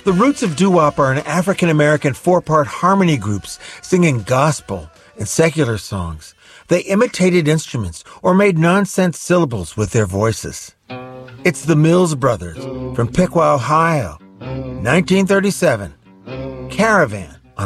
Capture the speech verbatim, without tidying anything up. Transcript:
The roots of doo-wop are in African-American four-part harmony groups singing gospel and secular songs. They imitated instruments or made nonsense syllables with their voices. It's the Mills Brothers from Piqua, Ohio, nineteen thirty-seven, Caravan.